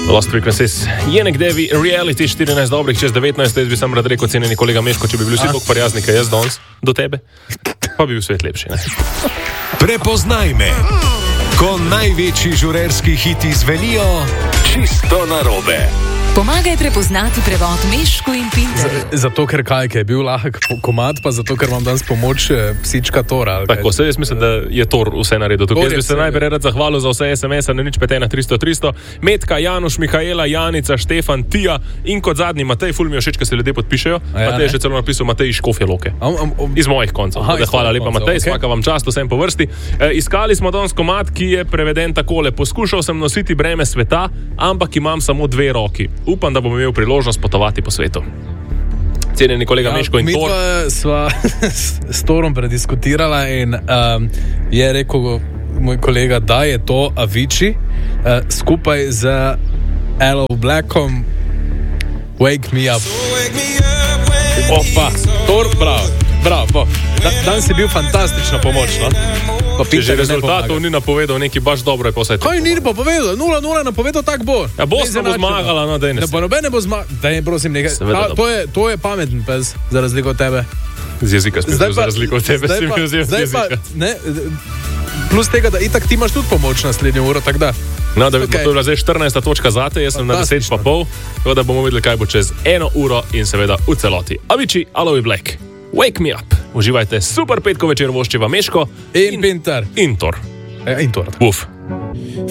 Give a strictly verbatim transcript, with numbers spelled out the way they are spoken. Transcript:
Lost Frequencies je nekdevi reality štirinajst dobrih čez devetnajst, jaz bi sam rad rekel cenjeni kolega Meško, če bi bili vsi tako prijazni, kaj jaz danes do tebe, pa bi bil svet lepši, ne? Prepoznaj me, ko največji žurerski hiti zvenijo čisto narobe. Pomagaj prepoznati prevod Meško in Pinter. Zato, ker kaj, je bil lahek komad, pa zato, ker vam danes pomoč psička Tora. Tako, se jaz mislim, da je Tor vse naredil. Tukaj jaz bi se najprej rad zahvalil za vse es em es-a, ne nič pet ena tristo tristo. Metka, Januš, Mihaela, Janica, Štefan, Tija in kot zadnji Matej, ful mi je všeč, ker se ljudje podpišejo. Ja, Matej je že celo napisal Matej iz Škofje Loke. Um, um, um, iz mojih koncev. Aha, iz hvala lepa, koncev, Matej, okay. Smaka vam čast, vsem po vrsti. E, iskali smo danes komad, ki je preveden takole. Poskušal sem nositi breme sveta, ampak imam samo dve roki. Upam, da bom imel priložnost potovati po svetu. Cenjeni kolega ja, Meško in Tor. Mi sva s Torom prediskutirala in um, je rekel moj kolega, da je to Avicii uh, skupaj z Aloe Blackom Wake Me Up. Opa, Tor, bravo, bravo. Da, danes je bil fantastična pomoč, no? Če že rezultatov ni napovedal, neki baš dobro je posvetiti. Kaj ni pa povedal? nula nula napovedal, tak bo. Ja, Bosna bo zmagala, no, daj ne. Ne, pa nobene bo zmagala. Daj, prosim, nekaj. Ta, to, je, to je pameten pes, za razliko od tebe. Z jezika spet, za razliko od tebe si mi vzel z jezika. Ne, plus tega, da itak ti imaš tudi pomoč naslednjo uro, tak da. No, da bi okay. To bila zdaj štirinajsta točka zate, jaz sem na deset pa pol, tako da bomo videli, kaj bo čez eno uro in seveda v celoti. Avicii, Aloe Black, Wake Me Up. Uživajte, super petko večer voščiva Meško in, in Pinter. In Tor. Ja, in Tor. Uf.